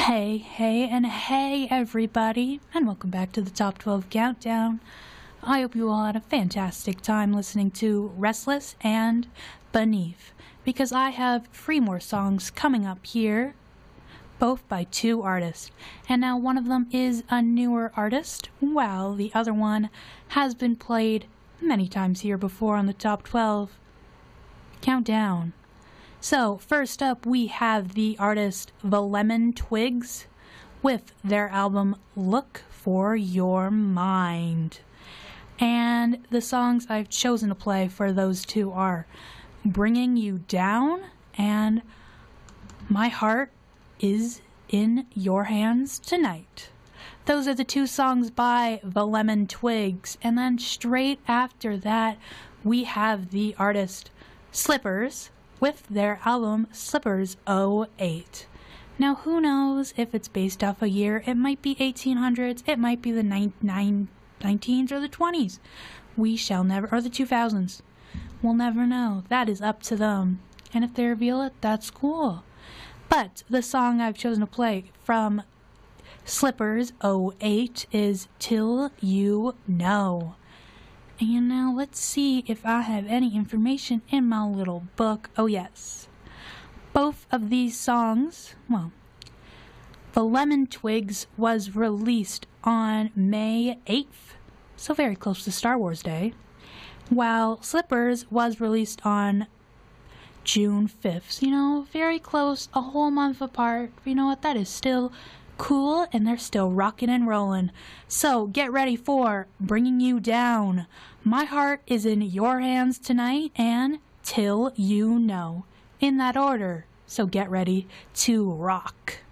Hey everybody, and welcome back to the Top 12 Countdown. I hope you all had a fantastic time listening to Restless and Beneath, because I have 3 more songs coming up here, both by 2 artists. And now one of them is a newer artist, while the other one has been played many times here before on the Top 12 Countdown. So, first up we have the artist The Lemon Twigs with their album Look for Your Mind. And the songs I've chosen to play for those two are Bringing You Down and My Heart Is in Your Hands Tonight. Those are the 2 songs by The Lemon Twigs. And then straight after that we have the artist Slippers with their album Slippers 08. Now who knows if it's based off a year. It might be 1800s, it might be the 19s or the 20s. We shall never, or the 2000s. We'll never know. That is up to them. And if they reveal it, that's cool. But the song I've chosen to play from Slippers 08 is Till You Know. And now let's see if I have any information in my little book. Oh yes. Both of these songs, well, The Lemon Twigs was released on May 8th, so very close to Star Wars Day, while Slippers was released on June 5th. You know, very close, a whole month apart. You know what, that is still cool, and they're still rocking and rolling. So get ready for Bringing You Down, My Heart Is in Your Hands Tonight, and Till You Know, in that order. So get ready to rock.